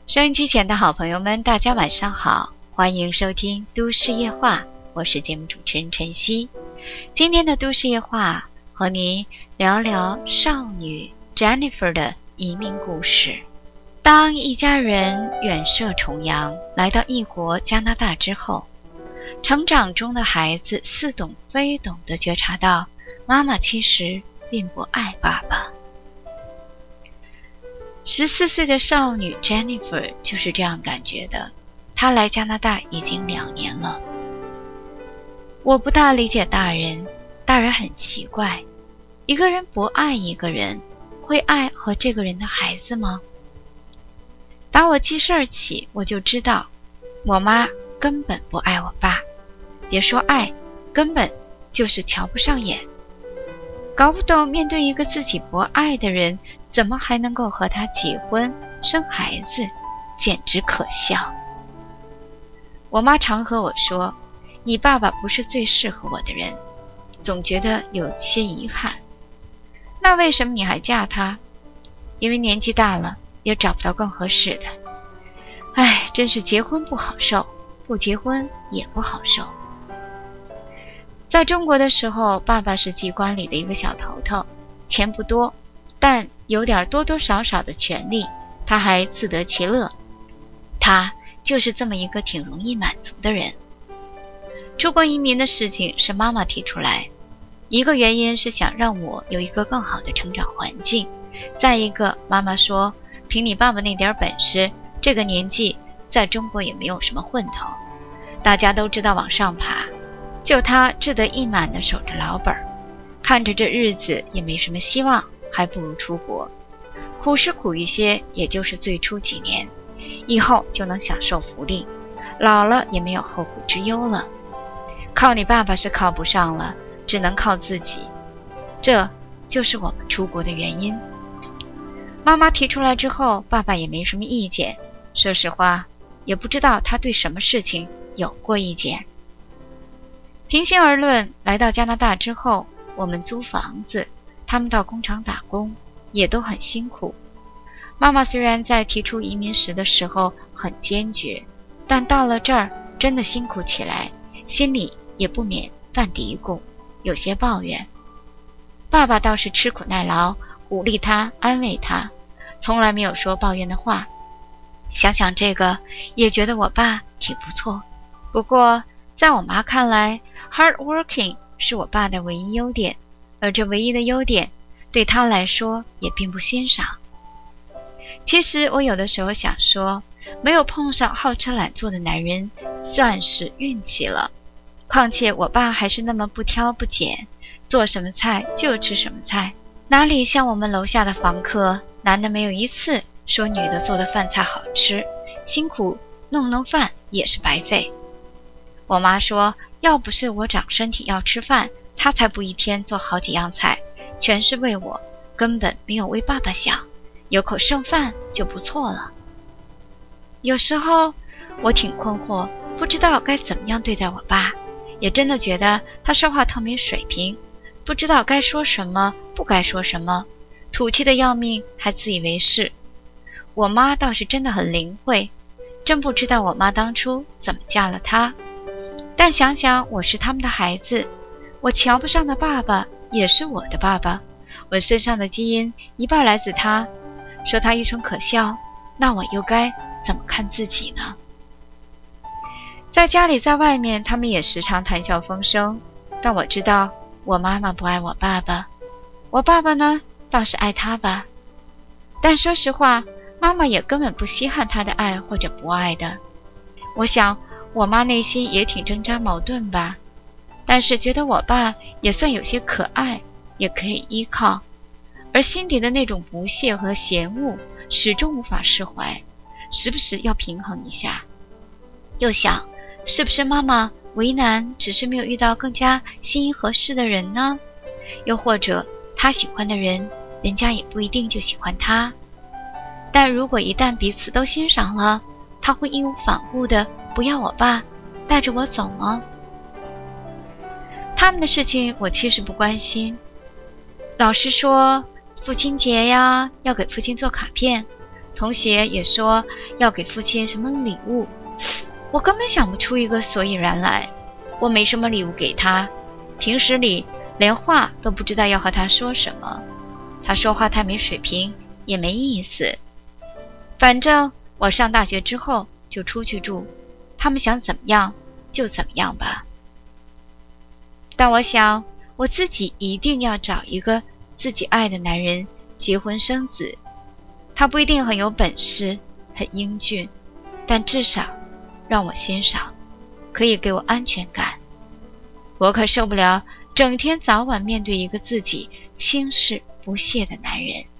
收音机前的好朋友们，大家晚上好，欢迎收听都市夜话，我是节目主持人晨曦。今天的都市夜话和您聊聊少女 Jennifer 的移民故事。当一家人远涉重洋来到异国加拿大之后，成长中的孩子似懂非懂地觉察到，妈妈其实并不爱爸爸。14岁的少女 Jennifer 就是这样感觉的。她来加拿大已经2年了。我不大理解大人很奇怪，一个人不爱一个人，会爱和这个人的孩子吗？打我记事儿起，我就知道我妈根本不爱我爸，别说爱，根本就是瞧不上眼。搞不懂面对一个自己不爱的人，怎么还能够和他结婚生孩子，简直可笑。我妈常和我说，你爸爸不是最适合我的人，总觉得有些遗憾。那为什么你还嫁他？因为年纪大了，也找不到更合适的。唉，真是结婚不好受，不结婚也不好受。在中国的时候，爸爸是机关里的一个小头头，钱不多，但有点多多少少的权利，他还自得其乐。他就是这么一个挺容易满足的人。出国移民的事情是妈妈提出来，一个原因是想让我有一个更好的成长环境，再一个妈妈说，凭你爸爸那点本事，这个年纪在中国也没有什么混头，大家都知道往上爬，就他志得意满地守着老本，看着这日子也没什么希望，还不如出国，苦是苦一些，也就是最初几年，以后就能享受福利，老了也没有后顾之忧了。靠你爸爸是靠不上了，只能靠自己，这就是我们出国的原因。妈妈提出来之后，爸爸也没什么意见，说实话，也不知道他对什么事情有过意见。平心而论，来到加拿大之后，我们租房子，他们到工厂打工，也都很辛苦。妈妈虽然在提出移民时的时候很坚决，但到了这儿真的辛苦起来，心里也不免犯嘀咕，有些抱怨。爸爸倒是吃苦耐劳，鼓励他，安慰他，从来没有说抱怨的话。想想这个，也觉得我爸挺不错。不过在我妈看来， hard working 是我爸的唯一优点，而这唯一的优点对他来说也并不欣赏。其实我有的时候想说，没有碰上好吃懒做的男人算是运气了。况且我爸还是那么不挑不拣，做什么菜就吃什么菜，哪里像我们楼下的房客，男的没有一次说女的做的饭菜好吃，辛苦弄饭也是白费。我妈说，要不是我长身体要吃饭，她才不一天做好几样菜，全是为我，根本没有为爸爸想，有口剩饭就不错了。有时候我挺困惑，不知道该怎么样对待我爸，也真的觉得他说话特没水平，不知道该说什么，不该说什么，土气的要命，还自以为是。我妈倒是真的很灵慧，真不知道我妈当初怎么嫁了他。但想想我是他们的孩子，我瞧不上的爸爸也是我的爸爸，我身上的基因一半来自他，说他愚蠢可笑，那我又该怎么看自己呢？在家里在外面，他们也时常谈笑风生，但我知道我妈妈不爱我爸爸，我爸爸呢倒是爱他吧。但说实话，妈妈也根本不稀罕他的爱或者不爱的。我想我妈内心也挺挣扎矛盾吧，但是觉得我爸也算有些可爱，也可以依靠，而心底的那种不屑和嫌恶始终无法释怀，时不时要平衡一下。又想，是不是妈妈为难只是没有遇到更加心仪合适的人呢？又或者她喜欢的人，人家也不一定就喜欢她。但如果一旦彼此都欣赏了，她会义无反顾的不要我爸带着我走吗？他们的事情我其实不关心。老师说父亲节呀，要给父亲做卡片， 同学也说要给父亲什么礼物，我根本想不出一个所以然来。我没什么礼物给他，平时里连话都不知道要和他说什么。他说话太没水平，也没意思。反正我上大学之后就出去住，他们想怎么样就怎么样吧。但我想我自己一定要找一个自己爱的男人结婚生子。他不一定很有本事，很英俊，但至少让我欣赏，可以给我安全感。我可受不了整天早晚面对一个自己轻视不屑的男人。